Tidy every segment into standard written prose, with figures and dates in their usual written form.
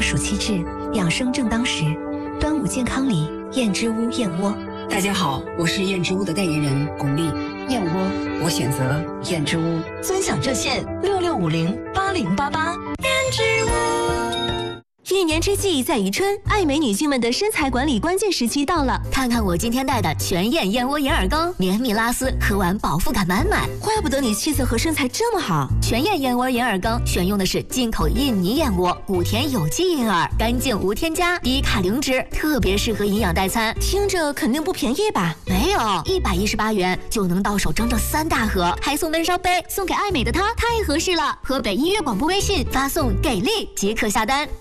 阳暑气至，养生正当时。端午健康礼，燕之屋燕窝。 大家好，我是燕之屋的代言人巩俐。燕窝，我选择燕之屋。 尊享热线66508088。燕之屋。 一年之计在于春，爱美女性们的身材管理关键时期到了。 看看我今天带的全燕燕窝眼耳膏，绵密拉丝，喝完饱腹感满满。 怪不得你气色和身材这么好。 全燕燕窝眼耳膏选用的是进口印尼燕窝，古田有机银耳，干净无添加，低卡零脂，特别适合营养代餐。 听着肯定不便宜吧？ 没有，118元就能到手整整3大盒，还送温烧杯，送给爱美的她，太合适了。河北音乐广播微信发送给力即可下单。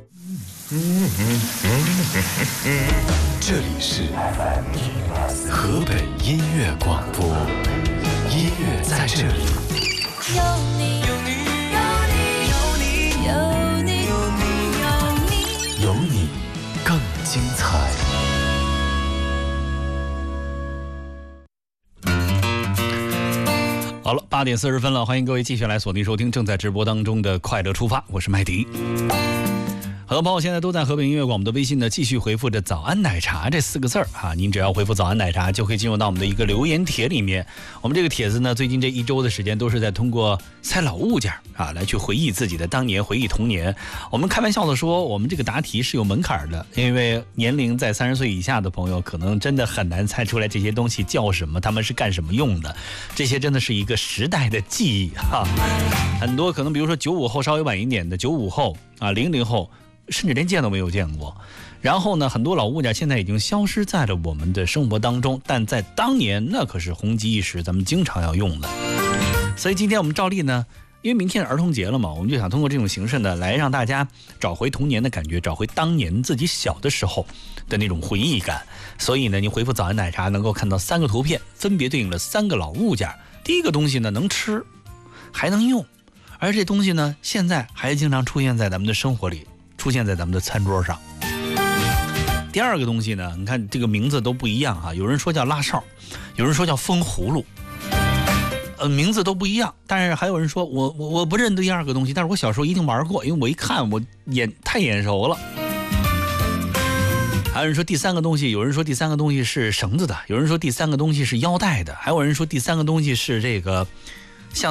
这里是河北音乐广播，音乐在这里。 有你，有你，有你，有你，有你，有你， 有你更精彩。 好了，8点40分了，欢迎各位继续来锁定收听正在直播当中的快乐出发，我是麦迪。很多朋友现在都在河北音乐广播的微信呢，继续回复着早安奶茶这4个字啊，您只要回复早安奶茶就可以进入到我们的一个留言帖里面。我们这个帖子呢，最近这1周的时间都是在通过猜老物件啊，来去回忆自己的当年，回忆童年。我们开玩笑的说，我们这个答题是有门槛的，因为年龄在30岁以下的朋友可能真的很难猜出来这些东西叫什么，他们是干什么用的。这些真的是一个时代的记忆哈。很多可能比如说95后稍微晚一点的95后啊00后，甚至连见都没有见过。然后呢，很多老物件现在已经消失在了我们的生活当中，但在当年那可是红极一时，咱们经常要用的。所以今天我们照例呢，因为明天是儿童节了嘛，我们就想通过这种形式呢，来让大家找回童年的感觉，找回当年自己小的时候的那种回忆感。所以呢，你回复早安奶茶能够看到3个图片，分别对应了3个老物件。第一个东西呢，能吃还能用，而这东西呢，现在还经常出现在咱们的生活里，出现在咱们的餐桌上。第二个东西呢，你看这个名字都不一样啊，有人说叫拉哨，有人说叫风葫芦，名字都不一样。但是还有人说我不认第二个东西，但是我小时候一定玩过，因为我一看我太眼熟了。还有人说第3个东西，有人说第3个东西是绳子的，有人说第3个东西是腰带的，还有人说第3个东西是这个